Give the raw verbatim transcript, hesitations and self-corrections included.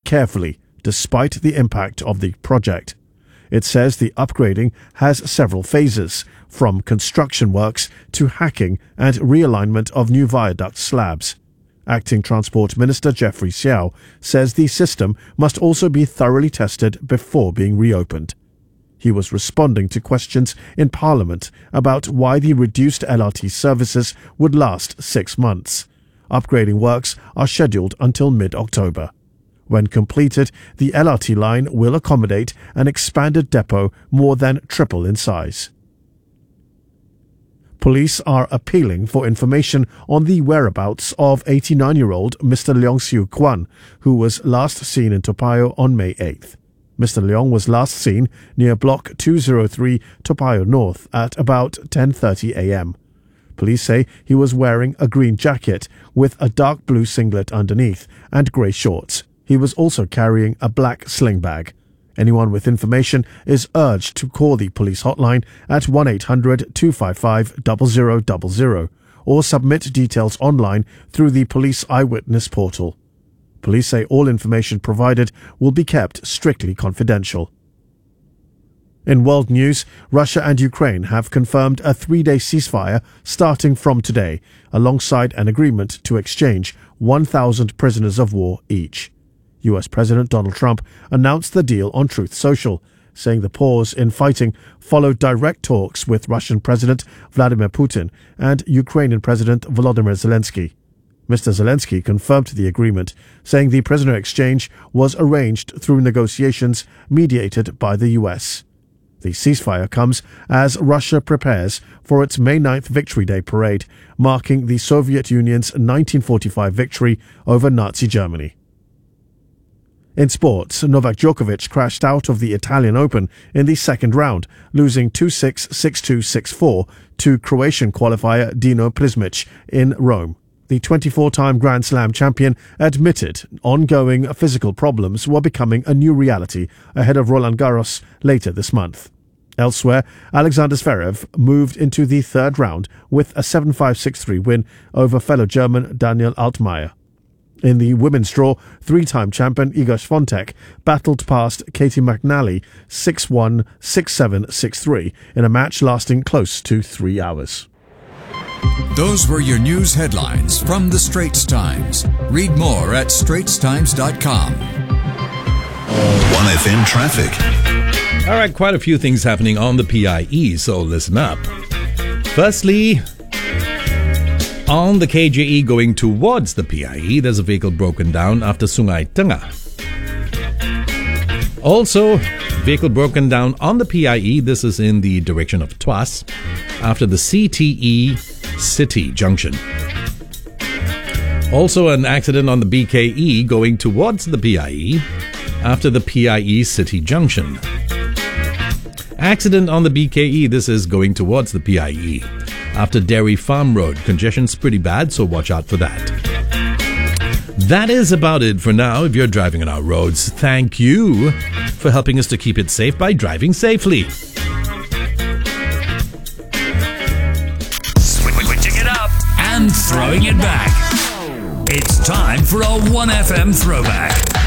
carefully, despite the impact of the project. It says the upgrading has several phases, from construction works to hacking and realignment of new viaduct slabs. Acting Transport Minister Geoffrey Xiao says the system must also be thoroughly tested before being reopened. He was responding to questions in Parliament about why the reduced L R T services would last six months. Upgrading works are scheduled until mid-October. When completed, the L R T line will accommodate an expanded depot more than triple in size. Police are appealing for information on the whereabouts of eighty-nine-year-old Mister Leong Siu Kwan, who was last seen in Toa Payoh on May eighth. Mister Leong was last seen near Block two oh three Toa Payoh North at about ten thirty a m. Police say he was wearing a green jacket with a dark blue singlet underneath and grey shorts. He was also carrying a black sling bag. Anyone with information is urged to call the police hotline at one eight hundred two five five zero zero zero zero or submit details online through the Police Eyewitness Portal. Police say all information provided will be kept strictly confidential. In world news, Russia and Ukraine have confirmed a three-day ceasefire starting from today, alongside an agreement to exchange one thousand prisoners of war each. U S President Donald Trump announced the deal on Truth Social, saying the pause in fighting followed direct talks with Russian President Vladimir Putin and Ukrainian President Volodymyr Zelensky. Mister Zelensky confirmed the agreement, saying the prisoner exchange was arranged through negotiations mediated by the U S. The ceasefire comes as Russia prepares for its May ninth Victory Day parade, marking the Soviet Union's nineteen forty-five victory over Nazi Germany. In sports, Novak Djokovic crashed out of the Italian Open in the second round, losing two six, six two, six four to Croatian qualifier Dino Prizmic in Rome. The twenty-four-time Grand Slam champion admitted ongoing physical problems were becoming a new reality ahead of Roland Garros later this month. Elsewhere, Alexander Zverev moved into the third round with a seven five, six three win over fellow German Daniel Altmaier. In the women's draw, three-time champion Iga Swiatek battled past Katie McNally six one, six seven, six three in a match lasting close to three hours. Those were your news headlines from the Straits Times. Read more at straits times dot com. one F M traffic. All right, quite a few things happening on the P I E, so listen up. Firstly, on the K J E going towards the P I E, there's a vehicle broken down after Sungai Tengah. Also, vehicle broken down on the P I E, this is in the direction of Tuas, after the C T E City Junction. Also, an accident on the B K E going towards the P I E, after the P I E City Junction. Accident on the B K E, this is going towards the P I E. After Dairy Farm Road, congestion's pretty bad, so watch out for that. That is about it for now. If you're driving on our roads, thank you for helping us to keep it safe by driving safely. Switching it up and throwing it back. It's time for a one F M throwback.